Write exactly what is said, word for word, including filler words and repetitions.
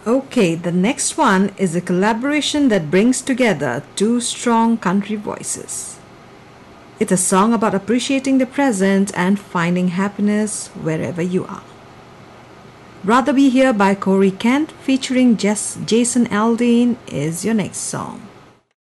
Okay, the next one is a collaboration that brings together two strong country voices. It's a song about appreciating the present and finding happiness wherever you are. Rather Be Here by Corey Kent featuring Jess, Jason Aldean is your next song.